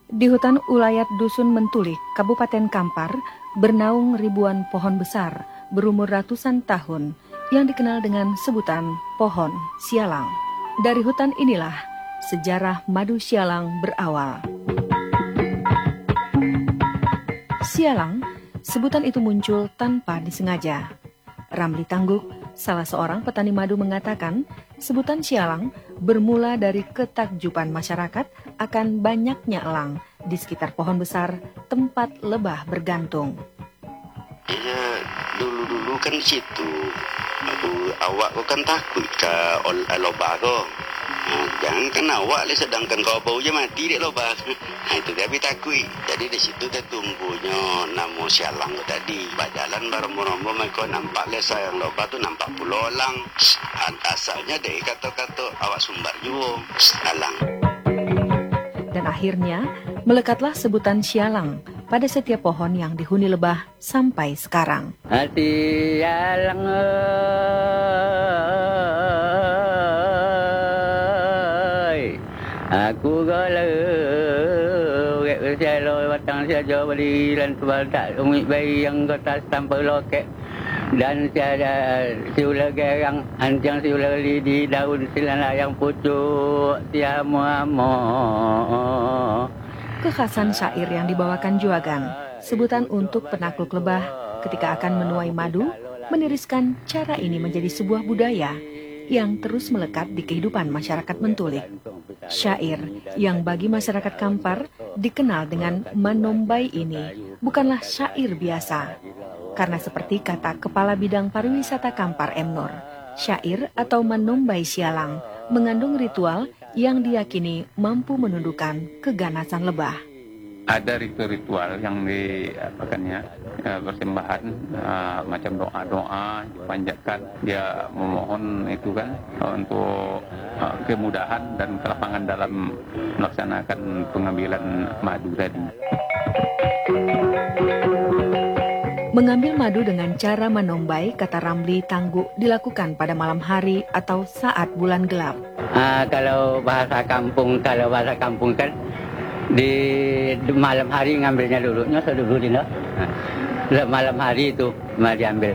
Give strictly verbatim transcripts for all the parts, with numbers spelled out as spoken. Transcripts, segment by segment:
Di hutan ulayat Dusun Mentulik, Kabupaten Kampar, bernaung ribuan pohon besar berumur ratusan tahun yang dikenal dengan sebutan pohon sialang. Dari hutan inilah sejarah madu sialang berawal. Sialang, sebutan itu muncul tanpa disengaja. Ramli Tangguk, salah seorang petani madu mengatakan, sebutan sialang bermula dari ketakjuban masyarakat akan banyaknya elang di sekitar pohon besar tempat lebah bergantung. Ya, dulu-dulu kan situ, aku awak kau kan takut ke lebah kau. Nah, jangan kan awak le, sedangkan kau bau je mati dek lebah. Nah, itu dia takut. Jadi di situ dia tumbuhnya nama sialang tadi. Berjalan berombo-ombo mereka nampak le sayang lebah tu nampak puluh elang. Asalnya dari kata-kata awak sumbar juga alang. Dan akhirnya melekatlah sebutan sialang pada setiap pohon yang dihuni lebah sampai sekarang. Hati alang ơi, aku galau, gak bisa lo batang saja beli dan sebal tak umit bayi yang kata sampai loket. Dan tiada siula gerang, ancang siula lidi, daun silana yang pucuk, tiamu-amu. Kekhasan syair yang dibawakan Juagan, sebutan untuk penakluk lebah ketika akan menuai madu, meniriskan cara ini menjadi sebuah budaya yang terus melekat di kehidupan masyarakat Mentulik. Syair yang bagi masyarakat Kampar dikenal dengan Manombai ini bukanlah syair biasa. Karena seperti kata Kepala Bidang Pariwisata Kampar M. Nur, syair atau Manombai sialang mengandung ritual yang diyakini mampu menundukkan keganasan lebah. Ada ritual-ritual yang diapakannya ya, persembahan uh, macam doa-doa dipanjatkan, dia memohon itu kan untuk uh, kemudahan dan kelapangan dalam melaksanakan pengambilan madu tadi. Mengambil madu dengan cara manombai, kata Ramli Tangguk, dilakukan pada malam hari atau saat bulan gelap. Ah, kalau bahasa kampung, kalau bahasa kampung kan di, di malam hari ngambilnya dulu, nyosor dulu di no. Nah, malam hari itu mau diambil.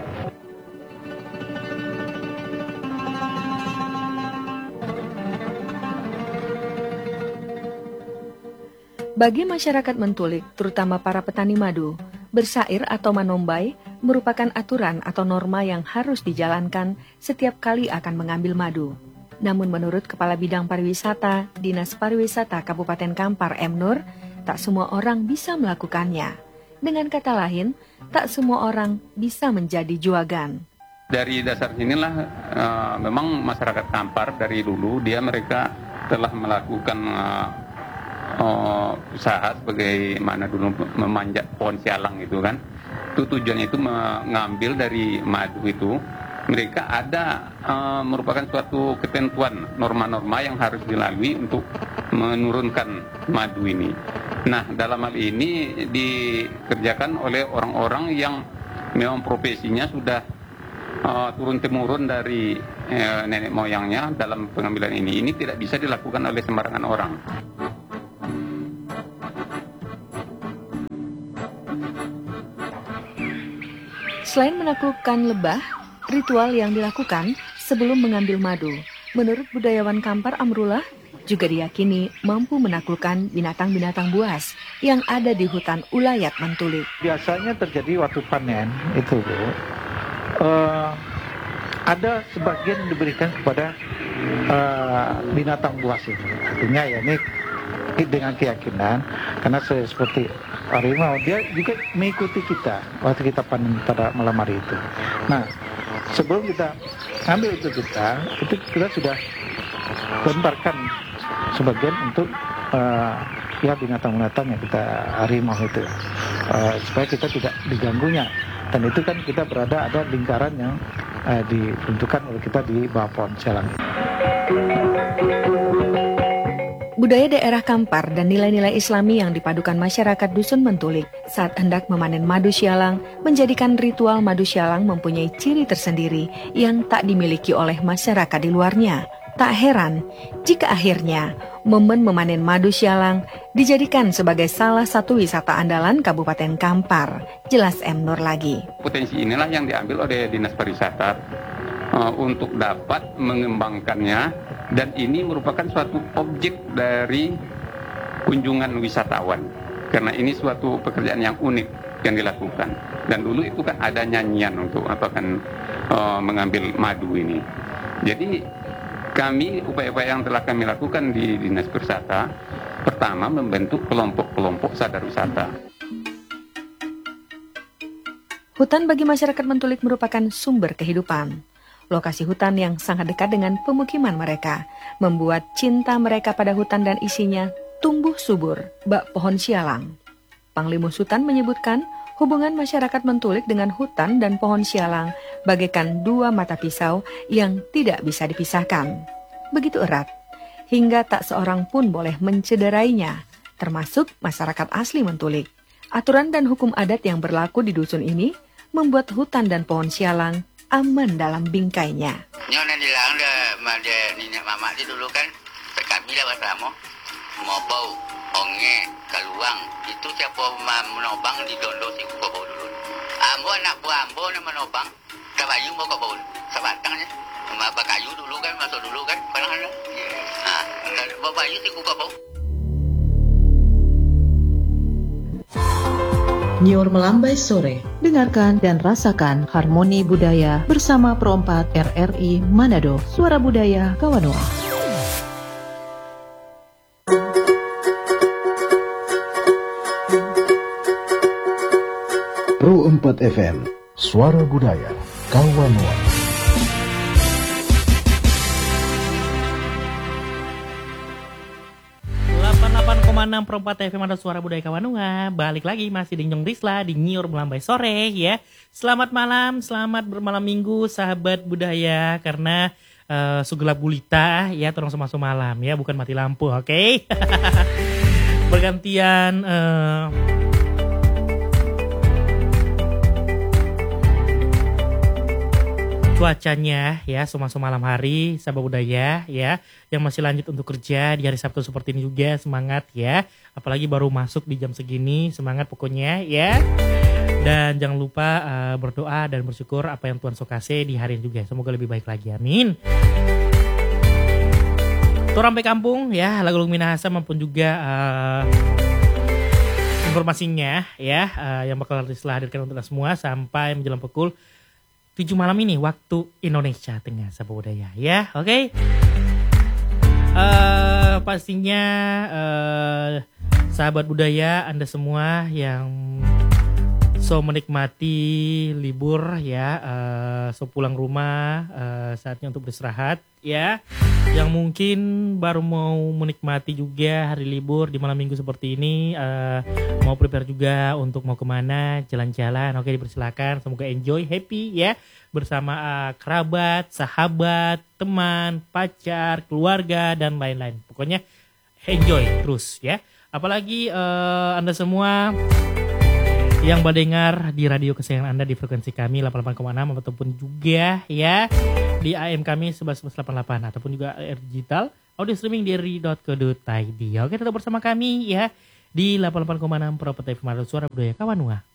Bagi masyarakat Mentulik, terutama para petani madu, bersair atau manombai merupakan aturan atau norma yang harus dijalankan setiap kali akan mengambil madu. Namun menurut Kepala Bidang Pariwisata, Dinas Pariwisata Kabupaten Kampar M. Nur, tak semua orang bisa melakukannya. Dengan kata lain, tak semua orang bisa menjadi juagan. Dari dasar sinilah uh, memang masyarakat Kampar dari dulu dia mereka telah melakukan uh, uh, usaha sebagaimana dulu memanjat pohon sialang itu kan. Itu tujuannya itu mengambil dari madu itu. Mereka ada uh, merupakan suatu ketentuan norma-norma yang harus dilalui untuk menurunkan madu ini. Nah, dalam hal ini dikerjakan oleh orang-orang yang memang profesinya sudah uh, turun-temurun dari uh, nenek moyangnya dalam pengambilan ini. Ini tidak bisa dilakukan oleh sembarangan orang. Selain menaklukkan lebah, ritual yang dilakukan sebelum mengambil madu, menurut budayawan Kampar Amrullah, juga diyakini mampu menaklukkan binatang-binatang buas yang ada di hutan ulayat Mentulik. Biasanya terjadi waktu panen itu, Bu. Uh, ada sebagian diberikan kepada uh, binatang buas ini. Artinya ya ini dengan keyakinan, karena seperti harimau, dia juga mengikuti kita waktu kita panen pada malam hari itu. Nah, sebelum kita ambil itu kita, itu kita sudah lemparkan sebagian untuk uh, ya binatang-binatang yang kita harimau itu, uh, supaya kita tidak diganggunya. Dan itu kan kita berada ada lingkaran yang uh, ditentukan oleh kita di bawah pohon sialang. Budaya daerah Kampar dan nilai-nilai Islami yang dipadukan masyarakat Dusun Mentulik saat hendak memanen madu sialang menjadikan ritual madu sialang mempunyai ciri tersendiri yang tak dimiliki oleh masyarakat di luarnya. Tak heran jika akhirnya momen memanen madu Sialang dijadikan sebagai salah satu wisata andalan Kabupaten Kampar, jelas M. Nur lagi. Potensi inilah yang diambil oleh Dinas Pariwisata uh, untuk dapat mengembangkannya, dan ini merupakan suatu objek dari kunjungan wisatawan. Karena ini suatu pekerjaan yang unik yang dilakukan. Dan dulu itu kan ada nyanyian untuk apa kan uh, mengambil madu ini. Jadi kami, upaya-upaya yang telah kami lakukan di Dinas Pariwisata, pertama membentuk kelompok-kelompok sadar wisata. Hutan bagi masyarakat Mentulik merupakan sumber kehidupan. Lokasi hutan yang sangat dekat dengan pemukiman mereka, membuat cinta mereka pada hutan dan isinya tumbuh subur, bak pohon Sialang. Panglimus Hutan menyebutkan, hubungan masyarakat Mentulik dengan hutan dan pohon Sialang bagaikan dua mata pisau yang tidak bisa dipisahkan. Begitu erat, hingga tak seorang pun boleh mencederainya, termasuk masyarakat asli Mentulik. Aturan dan hukum adat yang berlaku di dusun ini membuat hutan dan pohon Sialang aman dalam bingkainya. Nyonya bilang ada nenek mama di dulu kan, kami lah bersama, mau bau, onge, kaluang, itu siapa menobang di dondo si Kobau dulu. Ambo anak buah ambo yang menobang, kabayu mau Kobau, sebatangnya, sama kayu dulu kan, masuk dulu kan, pernah ada. Nah, babayu si Kobau. Nyiur Melambai Sore, dengarkan dan rasakan harmoni budaya bersama Perompak R R I Manado, Suara Budaya Kawanoa. Pro empat F M, Suara Budaya Kawanoa. delapan puluh delapan koma enam Pro empat F M ada Suara Budaya Kawanunga. Balik lagi masih di Nyong Risla di Nyiur Melambai Sore ya. Selamat malam, selamat bermalam minggu sahabat budaya, karena uh, sugelap gulita ya, terus masuk malam ya, bukan mati lampu, oke? Okay? Bergantian uh, cuacanya ya, semasa malam hari sahabat budaya ya, yang masih lanjut untuk kerja di hari Sabtu seperti ini juga semangat ya, apalagi baru masuk di jam segini, semangat pokoknya ya. Dan jangan lupa uh, berdoa dan bersyukur apa yang Tuhan sokase di hari ini juga, semoga lebih baik lagi, amin. Torampe kampung ya, lagu-lagu Minahasa maupun juga uh, informasinya ya, uh, yang bakal dihadirkan untuk kita semua sampai menjelang pukul tujuh malam ini waktu Indonesia Tengah sahabat budaya ya, oke? Okay? Uh, pastinya uh, sahabat budaya Anda semua yang so menikmati libur ya, uh, so pulang rumah, uh, saatnya untuk beristirahat ya. Yang mungkin baru mau menikmati juga hari libur di malam minggu seperti ini, uh, mau prepare juga untuk mau kemana, jalan-jalan, oke, dipersilakan. Semoga enjoy, happy ya, bersama uh, kerabat, sahabat, teman, pacar, keluarga, dan lain-lain. Pokoknya enjoy terus ya. Apalagi uh, Anda semua yang mendengar di radio kesayangan Anda di frekuensi kami delapan puluh delapan koma enam ataupun juga ya di A M kami sebelas delapan puluh delapan ataupun juga A R digital audio streaming di r i dot co dot i d. Oke, tetap bersama kami ya di delapan puluh delapan koma enam Pro P T V Suara Budaya Kawanua.